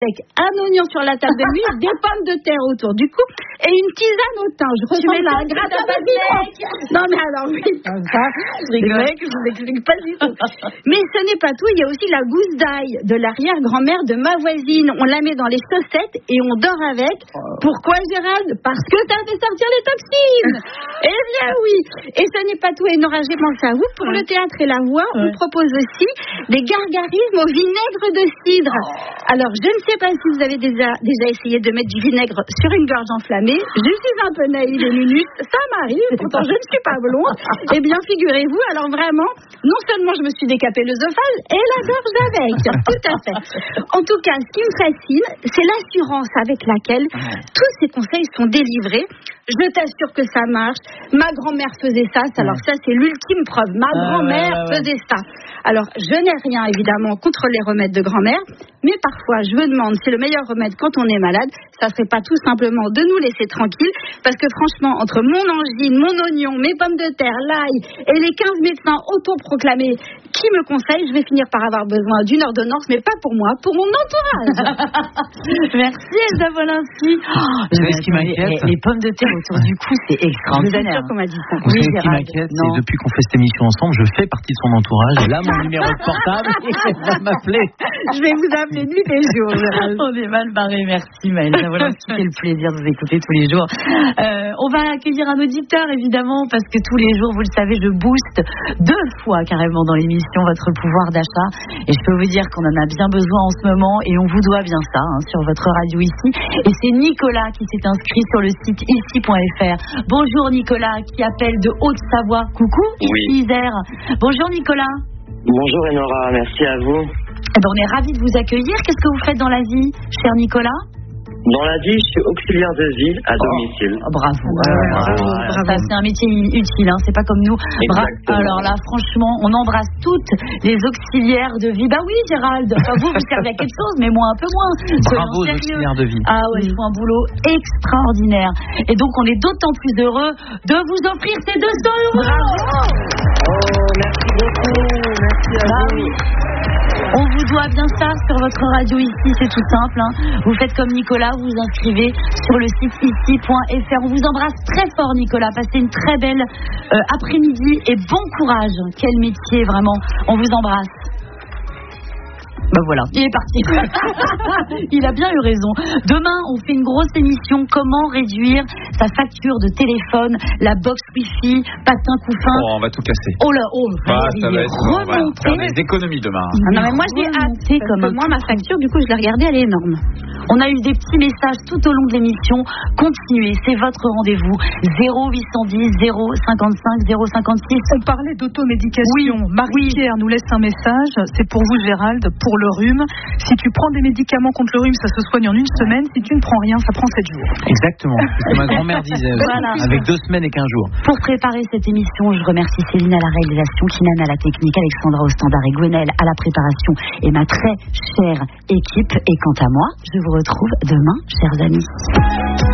avec un oignon sur la table de nuit, des pommes de terre autour du cou et une tisane au thym. Je ressemble à un gratin de basilic. Non mais alors oui, ça, je vous explique pas du tout. Mais ce n'est pas tout, il y a aussi la gousse d'ail de l'arrière-grand-mère de ma voisine. On la met dans les chaussettes et on dort avec. Pourquoi Gérald? Parce que ça fait sortir les toxines. Eh bien oui. Et ce n'est pas tout, et Nora, j'ai pensé à vous. Pour le théâtre et la voix, on propose aussi des gargarismes au vinaigre de cidre. Alors je ne sais pas si vous avez déjà essayé de mettre du vinaigre sur une gorge enflammée. Je suis un peu naïve et nunuche, ça m'arrive, pourtant je ne suis pas blonde. Eh bien, figurez-vous, alors vraiment, non seulement je me suis décapé l'œsophage et la gorge avec, tout à fait. En tout cas, ce qui me fascine, c'est l'assurance avec laquelle tous ces conseils sont délivrés. Je t'assure que ça marche. Ma grand-mère faisait ça. Alors ça, c'est l'ultime preuve. Ma grand-mère faisait ça. Alors, je n'ai rien, évidemment, contre les remèdes de grand-mère. Mais parfois, je me demande si le meilleur remède quand on est malade, ça serait pas tout simplement de nous laisser tranquilles. Parce que franchement, entre mon angine, mon oignon, mes pommes de terre, l'ail et les 15 médecins autoproclamés qui me conseillent, je vais finir par avoir besoin d'une ordonnance, mais pas pour moi, pour mon entourage. Merci Elsa Wolinski. Vous savez ce qui m'inquiète? Les pommes de terre autour du cou, c'est extraordinaire. Qu'on m'a dit ça. Vous savez ce qui m'inquiète, c'est depuis qu'on fait cette émission ensemble, je fais partie de son entourage. Et là, mon numéro de portable, il va m'appeler. Je vais vous appeler nuit et jour. On est mal barré. Merci Elsa Wolinski. C'est le plaisir de vous écouter tous les jours. On va accueillir un auditeur, évidemment, parce que tous les jours, vous le savez, je booste 2 fois carrément dans l'émission votre pouvoir d'achat. Et je peux vous dire qu'on en a bien besoin en ce moment et on vous doit bien ça sur votre radio ici. Et c'est Nicolas qui s'est inscrit sur le site ici.fr. Bonjour Nicolas, qui appelle de Haute-Savoie. Coucou, ici Isère. Bonjour Nicolas. Bonjour Enora, merci à vous. On est ravis de vous accueillir. Qu'est-ce que vous faites dans la vie, cher Nicolas? Dans la vie, je suis auxiliaire de vie à domicile. Bravo. Ça, c'est un métier utile, c'est pas comme nous. Alors là, franchement, on embrasse toutes les auxiliaires de vie. Bah oui, Gérald. Enfin, vous servez à quelque chose, mais moi un peu moins. Bravo aux auxiliaires de vie. Ah ouais, ils font un boulot extraordinaire. Et donc, on est d'autant plus heureux de vous offrir ces 200 €. Bravo. Oh, merci beaucoup. Merci à vous. On vous doit bien ça sur votre radio ici, c'est tout simple. Vous faites comme Nicolas, vous vous inscrivez sur le site ici.fr. On vous embrasse très fort Nicolas, passez une très belle après-midi et bon courage. Quel métier vraiment, on vous embrasse. Ben voilà, il est parti. Il a bien eu raison. Demain, on fait une grosse émission. Comment réduire sa facture de téléphone, la box Wi-Fi, patin couffin. On va tout casser. Oh là, ça va être remonter. On va faire des économies demain. Non mais moi j'ai hâte. Parce que moi ma facture, du coup je l'ai regardée, elle est énorme. On a eu des petits messages tout au long de l'émission. Continuez, c'est votre rendez-vous. 0810 055 056. On parlait d'automédication. Marie-Pierre nous laisse un message. C'est pour vous Gérald, pour le rhume. Si tu prends des médicaments contre le rhume, ça se soigne en 1 semaine. Si tu ne prends rien, ça prend 7 jours. Exactement. C'est ce que ma grand-mère disait. Avec 2 semaines et 15 jours. Pour préparer cette émission, je remercie Céline à la réalisation, Kinan à la technique, Alexandra au standard et Gwenel à la préparation et ma très chère équipe. Et quant à moi, je vous retrouve demain, chers amis.